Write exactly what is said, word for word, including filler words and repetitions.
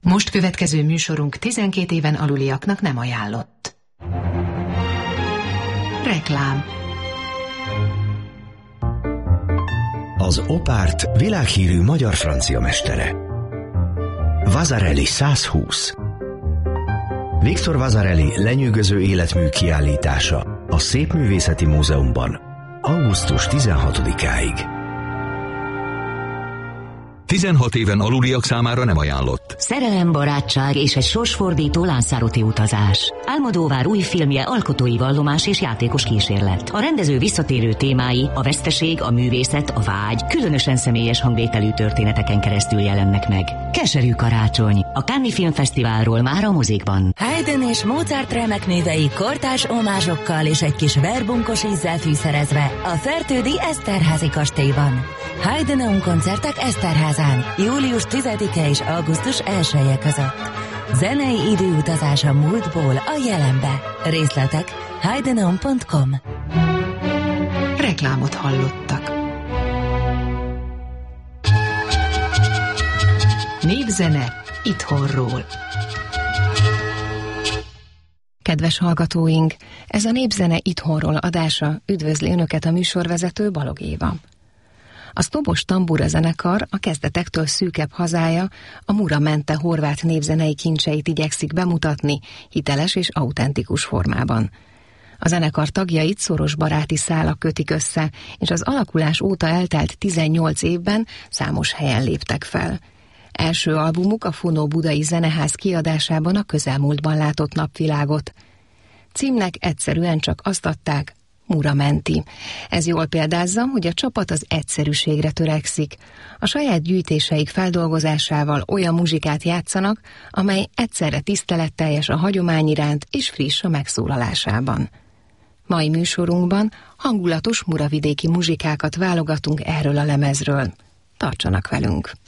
Most következő műsorunk tizenkét éven aluliaknak nem ajánlott. Reklám. Az Opárt világhírű magyar-francia mestere. Vasarely százhúsz. Viktor Vasarely lenyűgöző életmű kiállítása a Szépművészeti Múzeumban augusztus tizenhatodikáig. tizenhat éven aluliak számára nem ajánlott. Szerelem, barátság és egy sorsfordító Lanzarote utazás. Almodóvár új filmje alkotói vallomás és játékos kísérlet. A rendező visszatérő témái, a veszteség, a művészet, a vágy, különösen személyes hangvételű történeteken keresztül jelennek meg. Keserű karácsony. A Cannes Filmfesztiválról már a mozikban. Haydn és Mozart remek művei kortárs omázsokkal és egy kis verbunkos ízzel fűszerezve a Fertődi Eszterházy kastélyban. Haydn koncertek Eszterházán, július tizedike és augusztus elseje között. Zenei időutazás a múltból a jelenbe. Részletek haydenon pont com. Reklámot hallottak. Népzene itthonról. Kedves hallgatóink, ez a Népzene itthonról adása. Üdvözli Önöket a műsorvezető Balog Éva. A Sztobos Tambura zenekar a kezdetektől szűkebb hazája, a Muramente horvát népzenei kincseit igyekszik bemutatni hiteles és autentikus formában. A zenekar tagjait szoros baráti szálak kötik össze, és az alakulás óta eltelt tizennyolc évben számos helyen léptek fel. Első albumuk a Fonó Budai Zeneház kiadásában a közelmúltban látott napvilágot. Címnek egyszerűen csak azt adták, Muramenti. Ez jól példázza, hogy a csapat az egyszerűségre törekszik. A saját gyűjtéseik feldolgozásával olyan muzsikát játszanak, amely egyszerre tiszteletteljes a hagyomány iránt és friss a megszólalásában. Mai műsorunkban hangulatos muravidéki muzsikákat válogatunk erről a lemezről. Tartsanak velünk!